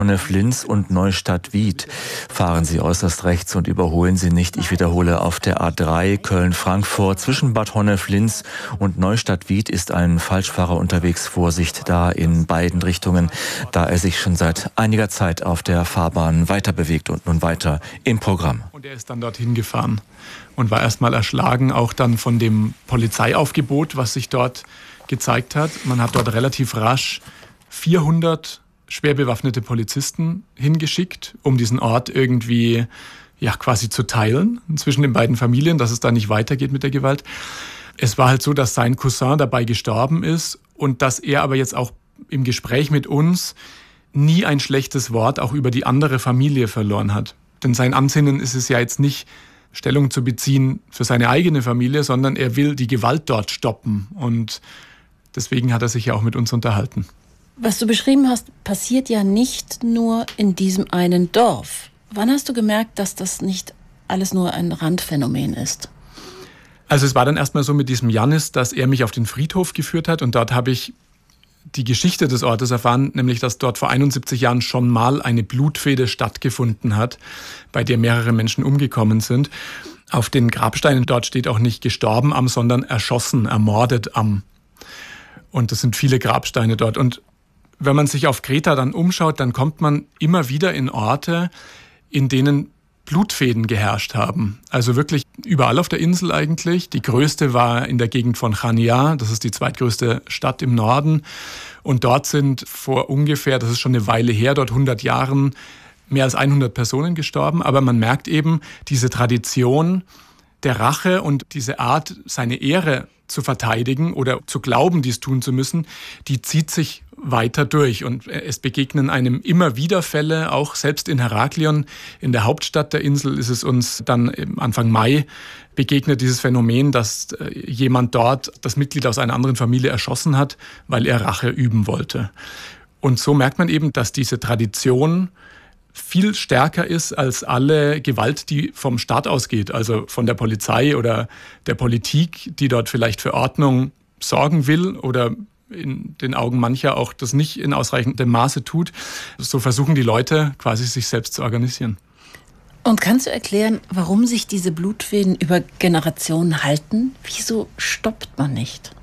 Linz und Neustadt-Wied. Fahren Sie äußerst rechts und überholen Sie nicht, ich wiederhole, auf der A3 Köln-Frankfurt. Zwischen Bad Honnef-Linz und Neustadt-Wied ist ein Falschfahrer unterwegs. Vorsicht da in beiden Richtungen, da er sich schon seit einiger Zeit auf der Fahrbahn weiter bewegt und nun weiter im Programm. Und er ist dann dorthin gefahren und war erstmal erschlagen, auch dann von dem Polizeiaufgebot, was sich dort gezeigt hat. Man hat dort relativ rasch 400 schwer bewaffnete Polizisten hingeschickt, um diesen Ort irgendwie quasi zu teilen zwischen den beiden Familien, dass es da nicht weitergeht mit der Gewalt. Es war halt so, dass sein Cousin dabei gestorben ist und dass er aber jetzt auch im Gespräch mit uns nie ein schlechtes Wort auch über die andere Familie verloren hat. Denn sein Ansinnen ist es ja jetzt nicht, Stellung zu beziehen für seine eigene Familie, sondern er will die Gewalt dort stoppen. Und deswegen hat er sich ja auch mit uns unterhalten. Was du beschrieben hast, passiert ja nicht nur in diesem einen Dorf. Wann hast du gemerkt, dass das nicht alles nur ein Randphänomen ist? Also es war dann erstmal so mit diesem Jannis, dass er mich auf den Friedhof geführt hat und dort habe ich die Geschichte des Ortes erfahren, nämlich dass dort vor 71 Jahren schon mal eine Blutfehde stattgefunden hat, bei der mehrere Menschen umgekommen sind. Auf den Grabsteinen dort steht auch nicht gestorben am, sondern erschossen, ermordet am. Und das sind viele Grabsteine dort. Und wenn man sich auf Kreta dann umschaut, dann kommt man immer wieder in Orte, in denen Blutfehden geherrscht haben. Also wirklich überall auf der Insel eigentlich. Die größte war in der Gegend von Chania, das ist die zweitgrößte Stadt im Norden. Und dort sind vor ungefähr, das ist schon eine Weile her, dort 100 Jahren mehr als 100 Personen gestorben. Aber man merkt eben diese Tradition der Rache und diese Art, seine Ehre zu verteidigen oder zu glauben, dies tun zu müssen, die zieht sich weiter durch. Und es begegnen einem immer wieder Fälle, auch selbst in Heraklion, in der Hauptstadt der Insel, ist es uns dann Anfang Mai begegnet, dieses Phänomen, dass jemand dort das Mitglied aus einer anderen Familie erschossen hat, weil er Rache üben wollte. Und so merkt man eben, dass diese Tradition viel stärker ist als alle Gewalt, die vom Staat ausgeht, also von der Polizei oder der Politik, die dort vielleicht für Ordnung sorgen will oder in den Augen mancher auch das nicht in ausreichendem Maße tut. So versuchen die Leute quasi sich selbst zu organisieren. Und kannst du erklären, warum sich diese Blutfäden über Generationen halten? Wieso stoppt man nicht?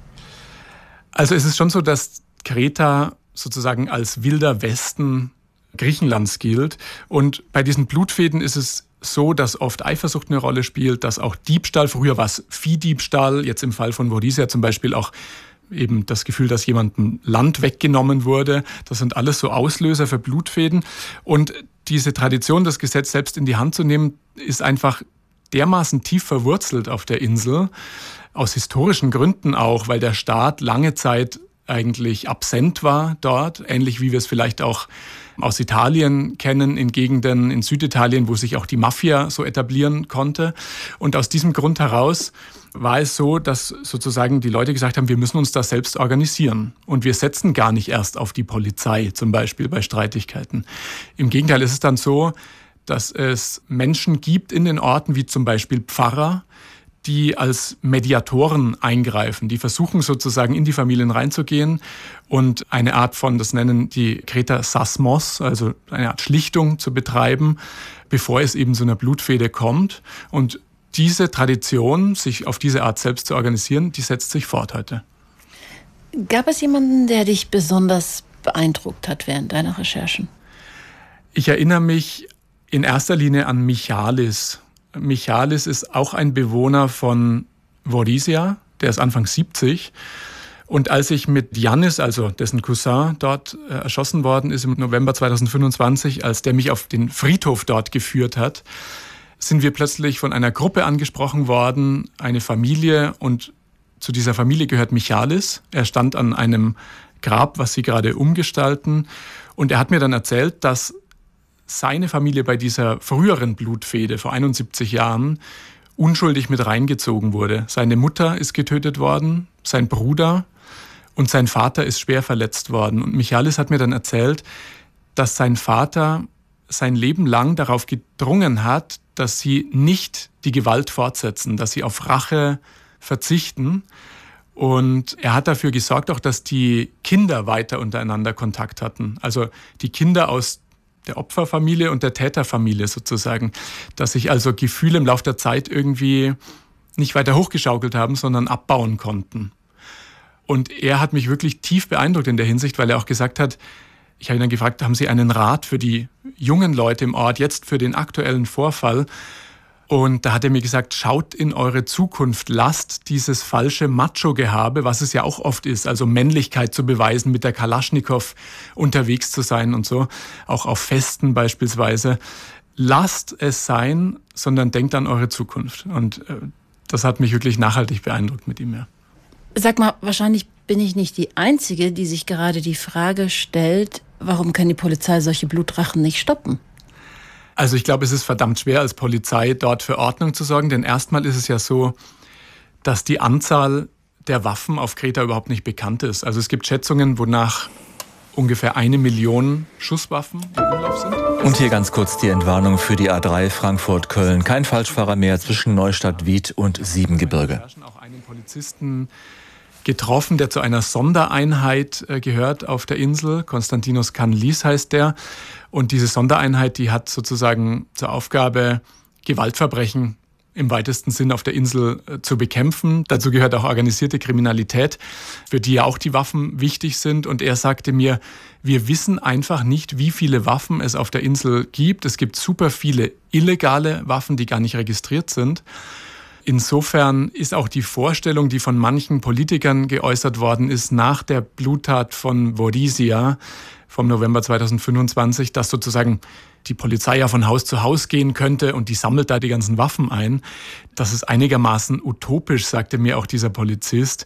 Also es ist schon so, dass Kreta sozusagen als wilder Westen Griechenlands gilt. Und bei diesen Blutfäden ist es so, dass oft Eifersucht eine Rolle spielt, dass auch Diebstahl, früher war es Viehdiebstahl, jetzt im Fall von Vorissia zum Beispiel auch eben das Gefühl, dass jemandem Land weggenommen wurde. Das sind alles so Auslöser für Blutfäden. Und diese Tradition, das Gesetz selbst in die Hand zu nehmen, ist einfach dermaßen tief verwurzelt auf der Insel, aus historischen Gründen auch, weil der Staat lange Zeit eigentlich absent war dort, ähnlich wie wir es vielleicht auch aus Italien kennen, in Gegenden in Süditalien, wo sich auch die Mafia so etablieren konnte. Und aus diesem Grund heraus war es so, dass sozusagen die Leute gesagt haben, wir müssen uns das selbst organisieren. Und wir setzen gar nicht erst auf die Polizei, zum Beispiel bei Streitigkeiten. Im Gegenteil ist es dann so, dass es Menschen gibt in den Orten, wie zum Beispiel Pfarrer, die als Mediatoren eingreifen, die versuchen sozusagen in die Familien reinzugehen und eine Art von, das nennen die Kreter Sasmos, also eine Art Schlichtung zu betreiben, bevor es eben zu einer Blutfehde kommt. Und diese Tradition, sich auf diese Art selbst zu organisieren, die setzt sich fort heute. Gab es jemanden, der dich besonders beeindruckt hat während deiner Recherchen? Ich erinnere mich in erster Linie an Michalis. Michalis ist auch ein Bewohner von Vorissia, der ist Anfang 70. Und als ich mit Jannis, also dessen Cousin, dort erschossen worden ist im November 2025, als der mich auf den Friedhof dort geführt hat, sind wir plötzlich von einer Gruppe angesprochen worden, eine Familie, und zu dieser Familie gehört Michalis. Er stand an einem Grab, was sie gerade umgestalten, und er hat mir dann erzählt, dass seine Familie bei dieser früheren Blutfehde vor 71 Jahren unschuldig mit reingezogen wurde. Seine Mutter ist getötet worden, sein Bruder und sein Vater ist schwer verletzt worden. Und Michalis hat mir dann erzählt, dass sein Vater sein Leben lang darauf gedrungen hat, dass sie nicht die Gewalt fortsetzen, dass sie auf Rache verzichten. Und er hat dafür gesorgt auch, dass die Kinder weiter untereinander Kontakt hatten. Also die Kinder aus der Opferfamilie und der Täterfamilie sozusagen, dass sich also Gefühle im Laufe der Zeit irgendwie nicht weiter hochgeschaukelt haben, sondern abbauen konnten. Und er hat mich wirklich tief beeindruckt in der Hinsicht, weil er auch gesagt hat, ich habe ihn dann gefragt, haben Sie einen Rat für die jungen Leute im Ort, jetzt für den aktuellen Vorfall? Und da hat er mir gesagt, schaut in eure Zukunft, lasst dieses falsche Macho-Gehabe, was es ja auch oft ist, also Männlichkeit zu beweisen, mit der Kalaschnikow unterwegs zu sein und so, auch auf Festen beispielsweise. Lasst es sein, sondern denkt an eure Zukunft. Und das hat mich wirklich nachhaltig beeindruckt mit ihm, ja. Sag mal, wahrscheinlich bin ich nicht die Einzige, die sich gerade die Frage stellt, warum kann die Polizei solche Blutrachen nicht stoppen? Also ich glaube, es ist verdammt schwer als Polizei dort für Ordnung zu sorgen, denn erstmal ist es ja so, dass die Anzahl der Waffen auf Kreta überhaupt nicht bekannt ist. Also es gibt Schätzungen, wonach ungefähr 1 Million Schusswaffen im Umlauf sind. Und hier ganz kurz die Entwarnung für die A3 Frankfurt-Köln. Kein Falschfahrer mehr zwischen Neustadt-Wied und Siebengebirge. Wir haben auch einen Polizisten getroffen, der zu einer Sondereinheit gehört auf der Insel. Konstantinos Kanlis heißt der. Und diese Sondereinheit, die hat sozusagen zur Aufgabe, Gewaltverbrechen im weitesten Sinn auf der Insel zu bekämpfen. Dazu gehört auch organisierte Kriminalität, für die ja auch die Waffen wichtig sind. Und er sagte mir, wir wissen einfach nicht, wie viele Waffen es auf der Insel gibt. Es gibt super viele illegale Waffen, die gar nicht registriert sind. Insofern ist auch die Vorstellung, die von manchen Politikern geäußert worden ist, nach der Bluttat von Vorizia vom November 2025, dass sozusagen die Polizei ja von Haus zu Haus gehen könnte und die sammelt da die ganzen Waffen ein. Das ist einigermaßen utopisch, sagte mir auch dieser Polizist,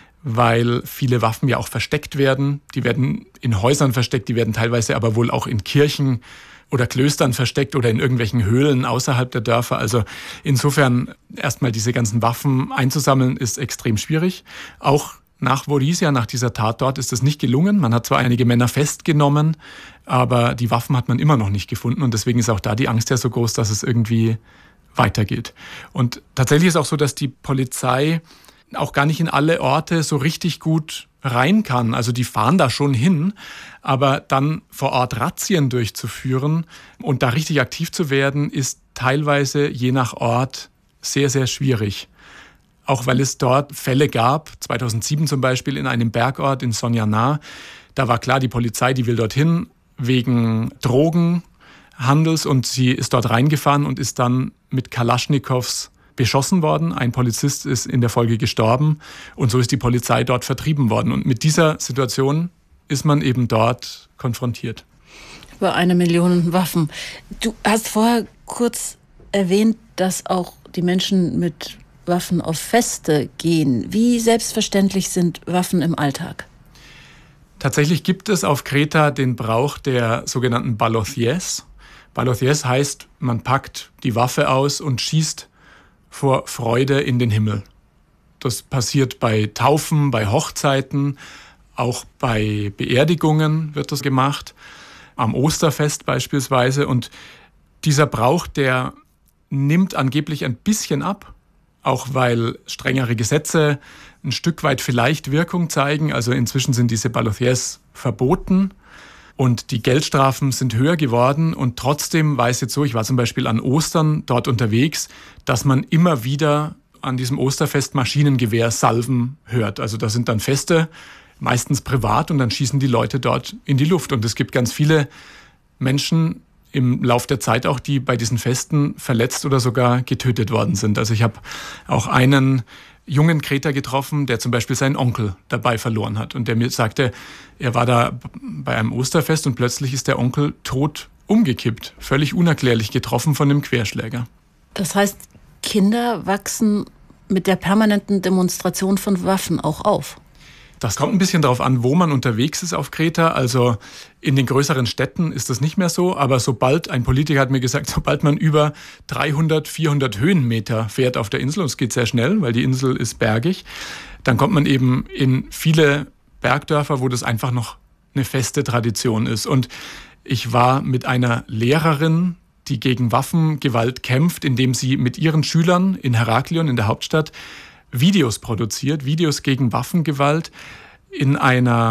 weil viele Waffen ja auch versteckt werden. Die werden in Häusern versteckt, die werden teilweise aber wohl auch in Kirchen oder Klöstern versteckt oder in irgendwelchen Höhlen außerhalb der Dörfer. Also insofern erstmal diese ganzen Waffen einzusammeln, ist extrem schwierig. Auch nach Vorizia, nach dieser Tat dort, ist es nicht gelungen. Man hat zwar einige Männer festgenommen, aber die Waffen hat man immer noch nicht gefunden. Und deswegen ist auch da die Angst ja so groß, dass es irgendwie weitergeht. Und tatsächlich ist auch so, dass die Polizei auch gar nicht in alle Orte so richtig gut rein kann. Also die fahren da schon hin, aber dann vor Ort Razzien durchzuführen und da richtig aktiv zu werden, ist teilweise je nach Ort sehr, sehr schwierig. Auch weil es dort Fälle gab, 2007 zum Beispiel in einem Bergort in Sonjana. Da war klar, die Polizei, die will dorthin wegen Drogenhandels und sie ist dort reingefahren und ist dann mit Kalaschnikows beschossen worden. Ein Polizist ist in der Folge gestorben und so ist die Polizei dort vertrieben worden. Und mit dieser Situation ist man eben dort konfrontiert. Über 1 Million Waffen. Du hast vorher kurz erwähnt, dass auch die Menschen mit Waffen auf Feste gehen. Wie selbstverständlich sind Waffen im Alltag? Tatsächlich gibt es auf Kreta den Brauch der sogenannten Balothies. Balothies heißt, man packt die Waffe aus und schießt vor Freude in den Himmel. Das passiert bei Taufen, bei Hochzeiten, auch bei Beerdigungen wird das gemacht, am Osterfest beispielsweise. Und dieser Brauch, der nimmt angeblich ein bisschen ab, auch weil strengere Gesetze ein Stück weit vielleicht Wirkung zeigen. Also inzwischen sind diese Balothies verboten und die Geldstrafen sind höher geworden. Und trotzdem war es jetzt so, ich war zum Beispiel an Ostern dort unterwegs, dass man immer wieder an diesem Osterfest Maschinengewehrsalven hört. Also da sind dann Feste, meistens privat, und dann schießen die Leute dort in die Luft. Und es gibt ganz viele Menschen im Lauf der Zeit auch, die bei diesen Festen verletzt oder sogar getötet worden sind. Also ich habe auch einen jungen Kreter getroffen, der zum Beispiel seinen Onkel dabei verloren hat. Und der mir sagte, er war da bei einem Osterfest und plötzlich ist der Onkel tot umgekippt, völlig unerklärlich getroffen von einem Querschläger. Das heißt, Kinder wachsen mit der permanenten Demonstration von Waffen auch auf? Das kommt ein bisschen darauf an, wo man unterwegs ist auf Kreta. Also in den größeren Städten ist das nicht mehr so. Aber sobald, ein Politiker hat mir gesagt, sobald man über 300, 400 Höhenmeter fährt auf der Insel, und es geht sehr schnell, weil die Insel ist bergig, dann kommt man eben in viele Bergdörfer, wo das einfach noch eine feste Tradition ist. Und ich war mit einer Lehrerin, die gegen Waffengewalt kämpft, indem sie mit ihren Schülern in Heraklion, in der Hauptstadt, Videos produziert, Videos gegen Waffengewalt in einer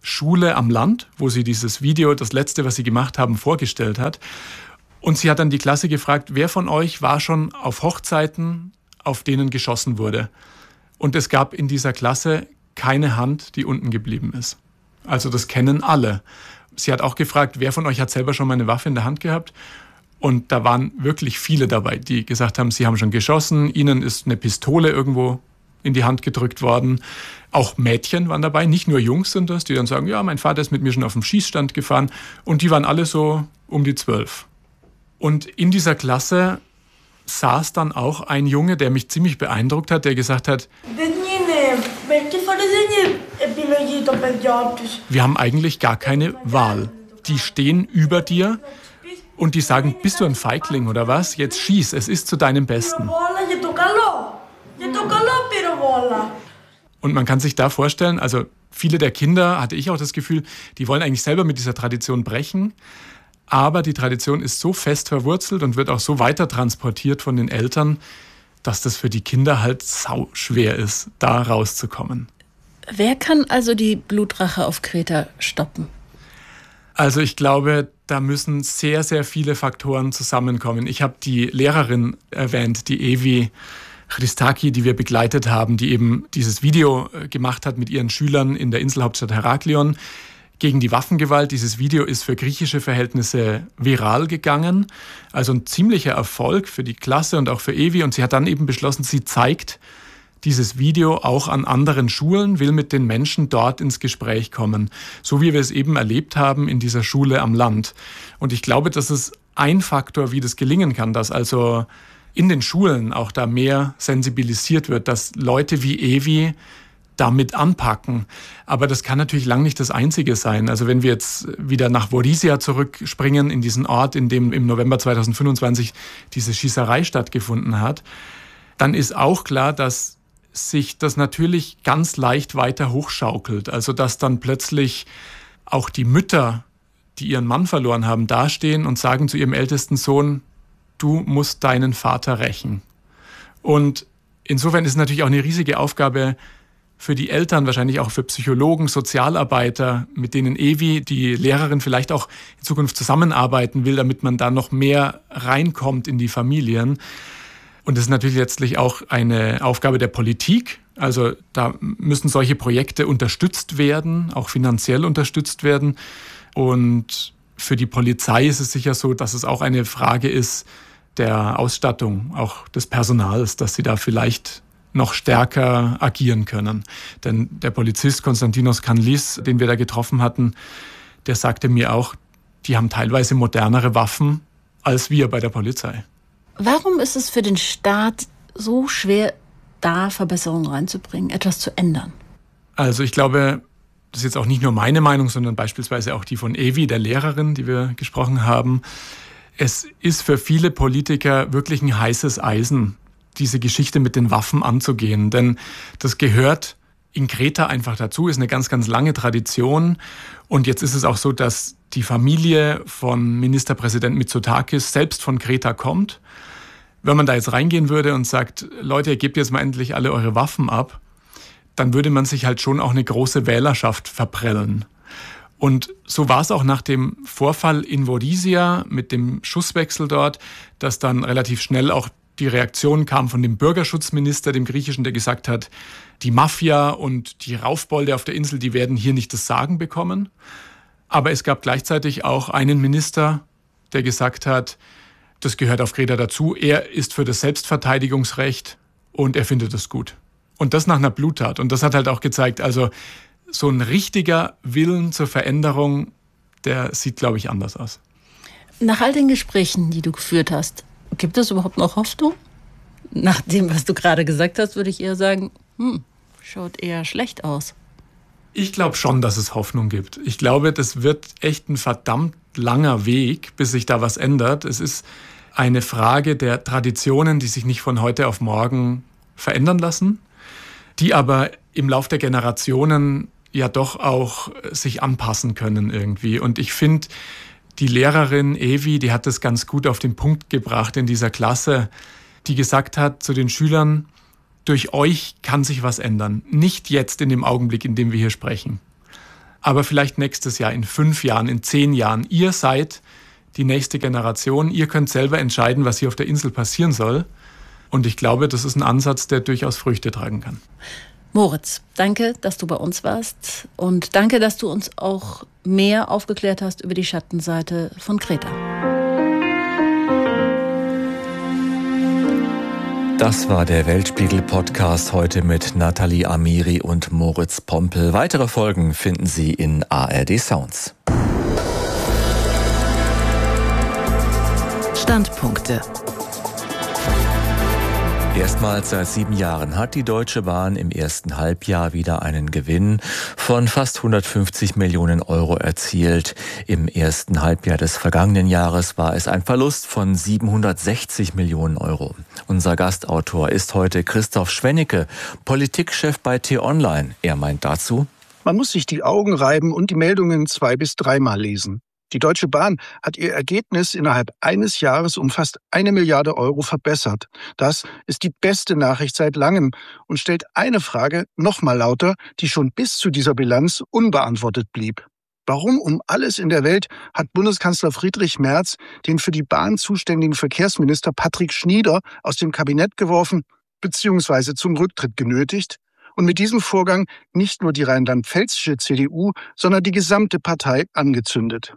Schule am Land, wo sie dieses Video, das letzte, was sie gemacht haben, vorgestellt hat. Und sie hat dann die Klasse gefragt, wer von euch war schon auf Hochzeiten, auf denen geschossen wurde? Und es gab in dieser Klasse keine Hand, die unten geblieben ist. Also das kennen alle. Sie hat auch gefragt, wer von euch hat selber schon mal eine Waffe in der Hand gehabt? Und da waren wirklich viele dabei, die gesagt haben, sie haben schon geschossen, ihnen ist eine Pistole irgendwo in die Hand gedrückt worden. Auch Mädchen waren dabei, nicht nur Jungs sind das, die dann sagen, ja, mein Vater ist mit mir schon auf dem Schießstand gefahren. Und die waren alle so um die 12. Und in dieser Klasse saß dann auch ein Junge, der mich ziemlich beeindruckt hat, der gesagt hat, wir haben eigentlich gar keine Wahl. Die stehen über dir und die sagen, bist du ein Feigling oder was? Jetzt schieß, es ist zu deinem Besten. Und man kann sich da vorstellen, also viele der Kinder, hatte ich auch das Gefühl, die wollen eigentlich selber mit dieser Tradition brechen. Aber die Tradition ist so fest verwurzelt und wird auch so weiter transportiert von den Eltern, dass das für die Kinder halt sau schwer ist, da rauszukommen. Wer kann also die Blutrache auf Kreta stoppen? Also ich glaube, da müssen sehr, sehr viele Faktoren zusammenkommen. Ich habe die Lehrerin erwähnt, die Evi Christaki, die wir begleitet haben, die eben dieses Video gemacht hat mit ihren Schülern in der Inselhauptstadt Heraklion gegen die Waffengewalt. Dieses Video ist für griechische Verhältnisse viral gegangen. Also ein ziemlicher Erfolg für die Klasse und auch für Evi. Und sie hat dann eben beschlossen, sie zeigt dieses Video auch an anderen Schulen, will mit den Menschen dort ins Gespräch kommen. So wie wir es eben erlebt haben in dieser Schule am Land. Und ich glaube, das ist ein Faktor, wie das gelingen kann, dass also in den Schulen auch da mehr sensibilisiert wird, dass Leute wie Evi damit anpacken. Aber das kann natürlich lang nicht das Einzige sein. Also wenn wir jetzt wieder nach Vorissia zurückspringen, in diesen Ort, in dem im November 2025 diese Schießerei stattgefunden hat, dann ist auch klar, dass sich das natürlich ganz leicht weiter hochschaukelt. Also dass dann plötzlich auch die Mütter, die ihren Mann verloren haben, dastehen und sagen zu ihrem ältesten Sohn, du musst deinen Vater rächen. Und insofern ist es natürlich auch eine riesige Aufgabe für die Eltern, wahrscheinlich auch für Psychologen, Sozialarbeiter, mit denen Evi, die Lehrerin, vielleicht auch in Zukunft zusammenarbeiten will, damit man da noch mehr reinkommt in die Familien. Und das ist natürlich letztlich auch eine Aufgabe der Politik. Also da müssen solche Projekte unterstützt werden, auch finanziell unterstützt werden. Und für die Polizei ist es sicher so, dass es auch eine Frage ist der Ausstattung, auch des Personals, dass sie da vielleicht noch stärker agieren können. Denn der Polizist Konstantinos Kanlis, den wir da getroffen hatten, der sagte mir auch, die haben teilweise modernere Waffen als wir bei der Polizei. Warum ist es für den Staat so schwer, da Verbesserungen reinzubringen, etwas zu ändern? Also ich glaube, das ist jetzt auch nicht nur meine Meinung, sondern beispielsweise auch die von Evi, der Lehrerin, die wir gesprochen haben. Es ist für viele Politiker wirklich ein heißes Eisen, diese Geschichte mit den Waffen anzugehen. Denn das gehört in Kreta einfach dazu, ist eine ganz, ganz lange Tradition. Und jetzt ist es auch so, dass die Familie von Ministerpräsident Mitsotakis selbst von Kreta kommt. Wenn man da jetzt reingehen würde und sagt, Leute, ihr gebt jetzt mal endlich alle eure Waffen ab, dann würde man sich halt schon auch eine große Wählerschaft verprellen. Und so war es auch nach dem Vorfall in Vorissia mit dem Schusswechsel dort, dass dann relativ schnell auch die Reaktion kam von dem Bürgerschutzminister, dem griechischen, der gesagt hat, die Mafia und die Raufbolde auf der Insel, die werden hier nicht das Sagen bekommen. Aber es gab gleichzeitig auch einen Minister, der gesagt hat, das gehört auf Kreta dazu, er ist für das Selbstverteidigungsrecht und er findet es gut. Und das nach einer Bluttat. Und das hat halt auch gezeigt, also so ein richtiger Willen zur Veränderung, der sieht, glaube ich, anders aus. Nach all den Gesprächen, die du geführt hast, gibt es überhaupt noch Hoffnung? Nach dem, was du gerade gesagt hast, würde ich eher sagen, schaut eher schlecht aus. Ich glaube schon, dass es Hoffnung gibt. Ich glaube, das wird echt ein verdammt langer Weg, bis sich da was ändert. Es ist eine Frage der Traditionen, die sich nicht von heute auf morgen verändern lassen, die aber im Lauf der Generationen ja doch auch sich anpassen können irgendwie. Und ich finde, die Lehrerin Evi, die hat das ganz gut auf den Punkt gebracht in dieser Klasse, die gesagt hat zu den Schülern, durch euch kann sich was ändern. Nicht jetzt in dem Augenblick, in dem wir hier sprechen. aber vielleicht nächstes Jahr, in 5 Jahren, in 10 Jahren. Ihr seid die nächste Generation. Ihr könnt selber entscheiden, was hier auf der Insel passieren soll. Und ich glaube, das ist ein Ansatz, der durchaus Früchte tragen kann. Moritz, danke, dass du bei uns warst. Und danke, dass du uns auch mehr aufgeklärt hast über die Schattenseite von Kreta. Das war der Weltspiegel-Podcast heute mit Nathalie Amiri und Moritz Pompel. Weitere Folgen finden Sie in ARD Sounds. Standpunkte. Erstmals seit 7 Jahren hat die Deutsche Bahn im ersten Halbjahr wieder einen Gewinn von fast 150 Millionen Euro erzielt. Im ersten Halbjahr des vergangenen Jahres war es ein Verlust von 760 Millionen Euro. Unser Gastautor ist heute Christoph Schwennecke, Politikchef bei T-Online. Er meint dazu: Man muss sich die Augen reiben und die Meldungen 2- bis 3-mal lesen. Die Deutsche Bahn hat ihr Ergebnis innerhalb eines Jahres um fast 1 Milliarde Euro verbessert. Das ist die beste Nachricht seit langem und stellt eine Frage noch mal lauter, die schon bis zu dieser Bilanz unbeantwortet blieb. Warum um alles in der Welt hat Bundeskanzler Friedrich Merz den für die Bahn zuständigen Verkehrsminister Patrick Schnieder aus dem Kabinett geworfen bzw. zum Rücktritt genötigt? Und mit diesem Vorgang nicht nur die rheinland-pfälzische CDU, sondern die gesamte Partei angezündet.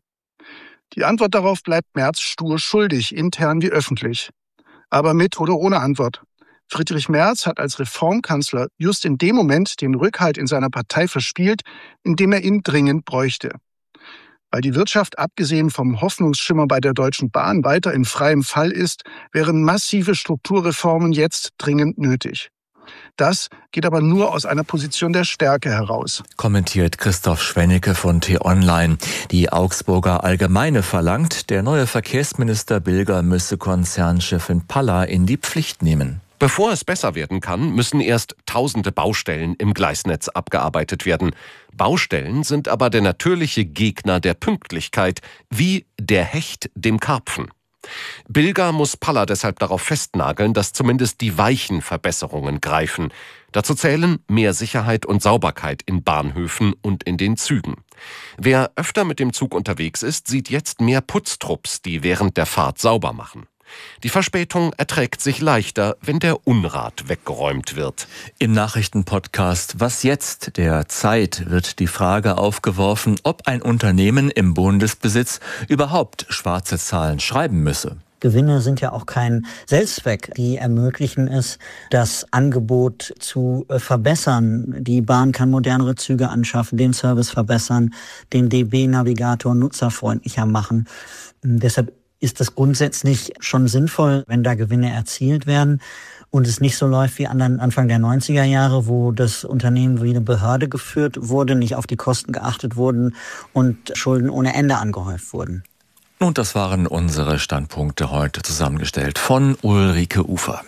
Die Antwort darauf bleibt Merz stur schuldig, intern wie öffentlich. Aber mit oder ohne Antwort. Friedrich Merz hat als Reformkanzler just in dem Moment den Rückhalt in seiner Partei verspielt, in dem er ihn dringend bräuchte. Weil die Wirtschaft abgesehen vom Hoffnungsschimmer bei der Deutschen Bahn weiter in freiem Fall ist, wären massive Strukturreformen jetzt dringend nötig. Das geht aber nur aus einer Position der Stärke heraus. Kommentiert Christoph Schwennecke von T-Online. Die Augsburger Allgemeine verlangt, der neue Verkehrsminister Bilger müsse Konzernchefin Palla in die Pflicht nehmen. Bevor es besser werden kann, müssen erst tausende Baustellen im Gleisnetz abgearbeitet werden. Baustellen sind aber der natürliche Gegner der Pünktlichkeit, wie der Hecht dem Karpfen. Bilger muss Palla deshalb darauf festnageln, dass zumindest die weichen Verbesserungen greifen. Dazu zählen mehr Sicherheit und Sauberkeit in Bahnhöfen und in den Zügen. Wer öfter mit dem Zug unterwegs ist, sieht jetzt mehr Putztrupps, die während der Fahrt sauber machen. Die Verspätung erträgt sich leichter, wenn der Unrat weggeräumt wird. Im Nachrichtenpodcast Was jetzt? Der Zeit wird die Frage aufgeworfen, ob ein Unternehmen im Bundesbesitz überhaupt schwarze Zahlen schreiben müsse. Gewinne sind ja auch kein Selbstzweck. Die ermöglichen es, das Angebot zu verbessern. Die Bahn kann modernere Züge anschaffen, den Service verbessern, den DB-Navigator nutzerfreundlicher machen. Deshalb ist das grundsätzlich schon sinnvoll, wenn da Gewinne erzielt werden und es nicht so läuft wie Anfang der 90er Jahre, wo das Unternehmen wie eine Behörde geführt wurde, nicht auf die Kosten geachtet wurden und Schulden ohne Ende angehäuft wurden. Und das waren unsere Standpunkte heute, zusammengestellt von Ulrike Ufer.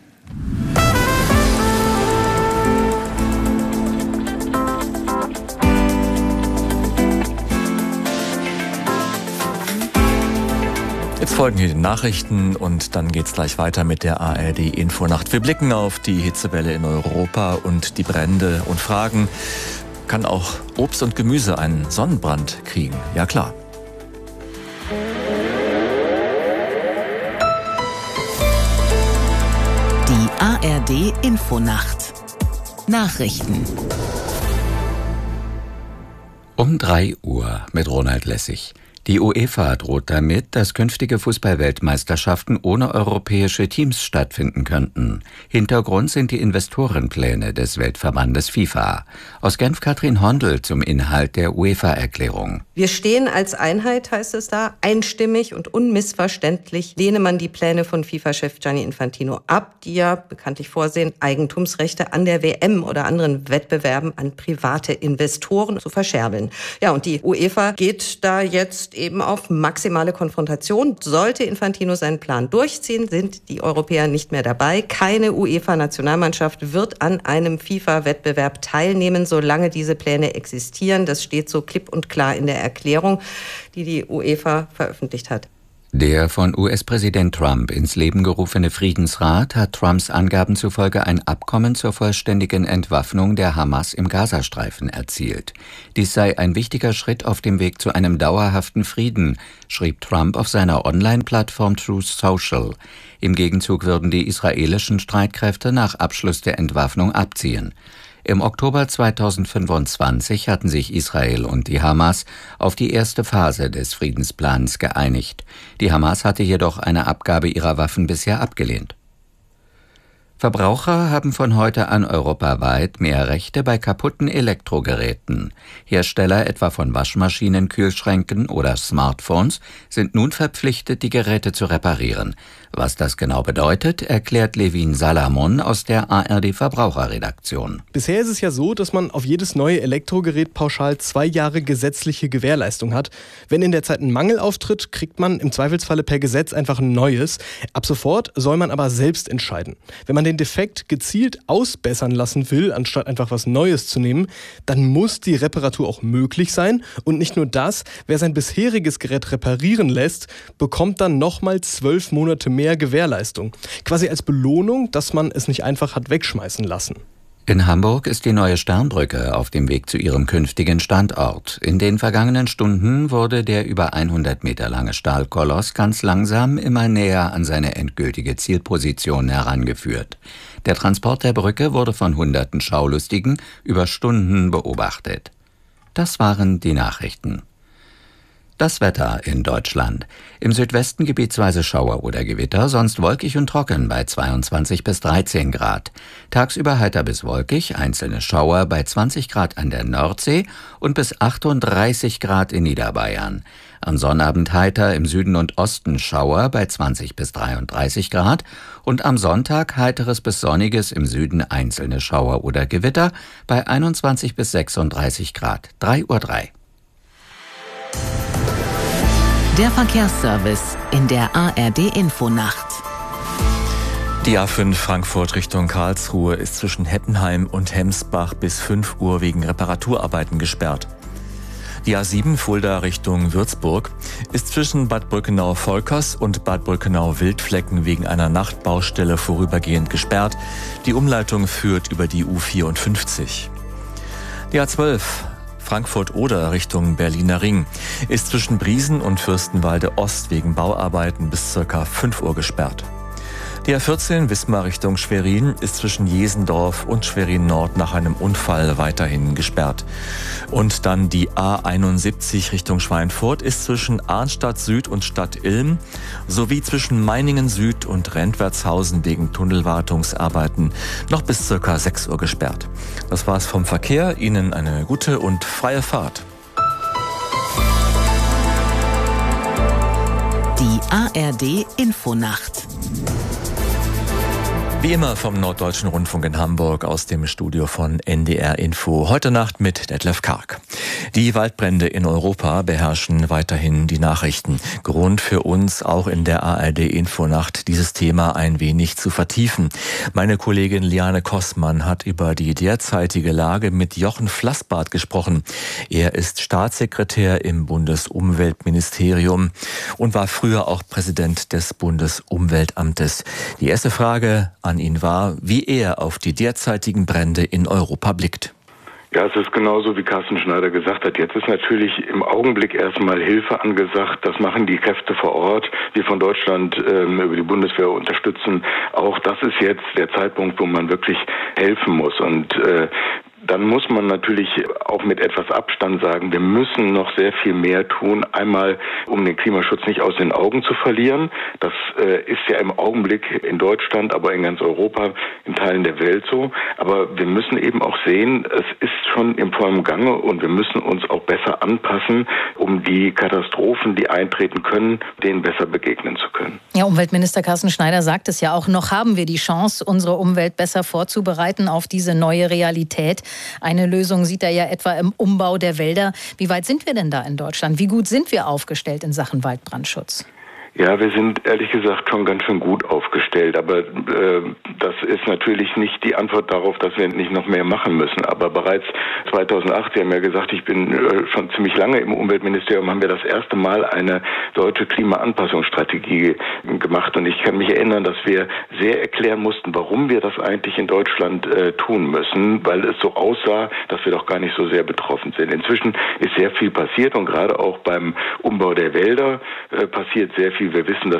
Jetzt folgen hier die Nachrichten und dann geht's gleich weiter mit der ARD-Infonacht. Wir blicken auf die Hitzewelle in Europa und die Brände und fragen, kann auch Obst und Gemüse einen Sonnenbrand kriegen? Ja klar. Die ARD-Infonacht. Nachrichten. Um 3 Uhr mit Ronald Lessig. Die UEFA droht damit, dass künftige Fußball-Weltmeisterschaften ohne europäische Teams stattfinden könnten. Hintergrund sind die Investorenpläne des Weltverbandes FIFA. Aus Genf Katrin Hondel zum Inhalt der UEFA-Erklärung. Wir stehen als Einheit, heißt es da, einstimmig und unmissverständlich lehne man die Pläne von FIFA-Chef Gianni Infantino ab, die ja bekanntlich vorsehen, Eigentumsrechte an der WM oder anderen Wettbewerben an private Investoren zu verscherbeln. Ja, und die UEFA geht da jetzt eben auf maximale Konfrontation. Sollte Infantino seinen Plan durchziehen, sind die Europäer nicht mehr dabei. Keine UEFA-Nationalmannschaft wird an einem FIFA-Wettbewerb teilnehmen, solange diese Pläne existieren. Das steht so klipp und klar in der Erklärung, die die UEFA veröffentlicht hat. Der von US-Präsident Trump ins Leben gerufene Friedensrat hat Trumps Angaben zufolge ein Abkommen zur vollständigen Entwaffnung der Hamas im Gazastreifen erzielt. Dies sei ein wichtiger Schritt auf dem Weg zu einem dauerhaften Frieden, schrieb Trump auf seiner Online-Plattform Truth Social. Im Gegenzug würden die israelischen Streitkräfte nach Abschluss der Entwaffnung abziehen. Im Oktober 2025 hatten sich Israel und die Hamas auf die erste Phase des Friedensplans geeinigt. Die Hamas hatte jedoch eine Abgabe ihrer Waffen bisher abgelehnt. Verbraucher haben von heute an europaweit mehr Rechte bei kaputten Elektrogeräten. Hersteller etwa von Waschmaschinen, Kühlschränken oder Smartphones sind nun verpflichtet, die Geräte zu reparieren. Was das genau bedeutet, erklärt Levin Salamon aus der ARD Verbraucherredaktion. Bisher ist es ja so, dass man auf jedes neue Elektrogerät pauschal 2 Jahre gesetzliche Gewährleistung hat. Wenn in der Zeit ein Mangel auftritt, kriegt man im Zweifelsfalle per Gesetz einfach ein neues. Ab sofort soll man aber selbst entscheiden. Wenn man den Defekt gezielt ausbessern lassen will, anstatt einfach was Neues zu nehmen, dann muss die Reparatur auch möglich sein. Und nicht nur das, wer sein bisheriges Gerät reparieren lässt, bekommt dann nochmal 12 Monate mehr Gewährleistung. Quasi als Belohnung, dass man es nicht einfach hat wegschmeißen lassen. In Hamburg ist die neue Sternbrücke auf dem Weg zu ihrem künftigen Standort. In den vergangenen Stunden wurde der über 100 Meter lange Stahlkoloss ganz langsam immer näher an seine endgültige Zielposition herangeführt. Der Transport der Brücke wurde von hunderten Schaulustigen über Stunden beobachtet. Das waren die Nachrichten. Das Wetter in Deutschland. Im Südwesten gebietsweise Schauer oder Gewitter, sonst wolkig und trocken bei 22 bis 13 Grad. Tagsüber heiter bis wolkig, einzelne Schauer bei 20 Grad an der Nordsee und bis 38 Grad in Niederbayern. Am Sonnabend heiter im Süden und Osten Schauer bei 20 bis 33 Grad und am Sonntag heiteres bis sonniges im Süden einzelne Schauer oder Gewitter bei 21 bis 36 Grad. 3:03 Uhr. Der Verkehrsservice in der ARD Infonacht. Die A5 Frankfurt Richtung Karlsruhe ist zwischen Heppenheim und Hemsbach bis 5 Uhr wegen Reparaturarbeiten gesperrt. Die A7 Fulda Richtung Würzburg ist zwischen Bad Brückenau-Volkers und Bad Brückenau-Wildflecken wegen einer Nachtbaustelle vorübergehend gesperrt. Die Umleitung führt über die U54. Die A12 Frankfurt-Oder Richtung Berliner Ring ist zwischen Briesen und Fürstenwalde Ost wegen Bauarbeiten bis ca. 5 Uhr gesperrt. Die A14 Wismar Richtung Schwerin ist zwischen Jesendorf und Schwerin Nord nach einem Unfall weiterhin gesperrt. Und dann die A71 Richtung Schweinfurt ist zwischen Arnstadt Süd und Stadt Ilm sowie zwischen Meiningen Süd und Rentwertshausen wegen Tunnelwartungsarbeiten noch bis ca. 6 Uhr gesperrt. Das war's vom Verkehr. Ihnen eine gute und freie Fahrt. Die ARD Infonacht. Wie immer vom Norddeutschen Rundfunk in Hamburg aus dem Studio von NDR Info. Heute Nacht mit Detlef Karg. Die Waldbrände in Europa beherrschen weiterhin die Nachrichten. Grund für uns, auch in der ARD Infonacht, dieses Thema ein wenig zu vertiefen. Meine Kollegin Liane Kossmann hat über die derzeitige Lage mit Jochen Flassbart gesprochen. Er ist Staatssekretär im Bundesumweltministerium und war früher auch Präsident des Bundesumweltamtes. Die erste Frage an ihn war, wie er auf die derzeitigen Brände in Europa blickt. Ja, es ist genauso, wie Carsten Schneider gesagt hat. Jetzt ist natürlich im Augenblick erstmal Hilfe angesagt. Das machen die Kräfte vor Ort. Wir von Deutschland über die Bundeswehr unterstützen. Auch das ist jetzt der Zeitpunkt, wo man wirklich helfen muss. Und dann muss man natürlich auch mit etwas Abstand sagen, wir müssen noch sehr viel mehr tun. Einmal, um den Klimaschutz nicht aus den Augen zu verlieren. Das ist ja im Augenblick in Deutschland, aber in ganz Europa, in Teilen der Welt so. Aber wir müssen eben auch sehen, es ist schon im vollen Gange und wir müssen uns auch besser anpassen, um die Katastrophen, die eintreten können, denen besser begegnen zu können. Ja, Umweltminister Carsten Schneider sagt es ja auch, noch haben wir die Chance, unsere Umwelt besser vorzubereiten auf diese neue Realität. Eine Lösung sieht er ja etwa im Umbau der Wälder. Wie weit sind wir denn da in Deutschland? Wie gut sind wir aufgestellt in Sachen Waldbrandschutz? Ja, wir sind ehrlich gesagt schon ganz schön gut aufgestellt, aber das ist natürlich nicht die Antwort darauf, dass wir nicht noch mehr machen müssen. Aber bereits 2008, Sie haben ja gesagt, ich bin schon ziemlich lange im Umweltministerium, haben wir das erste Mal eine deutsche Klimaanpassungsstrategie gemacht. Und ich kann mich erinnern, dass wir sehr erklären mussten, warum wir das eigentlich in Deutschland tun müssen, weil es so aussah, dass wir doch gar nicht so sehr betroffen sind. Inzwischen ist sehr viel passiert und gerade auch beim Umbau der Wälder passiert sehr viel. Wir wissen, dass